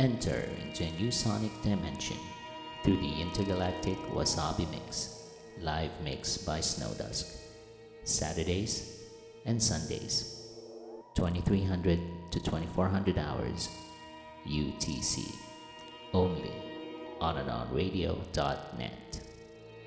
Enter into a new sonic dimension through the intergalactic Wasabi Mix, live mix by Snowdusk. Saturdays and Sundays, 2300 to 2400 hours UTC, only on and on radio.net.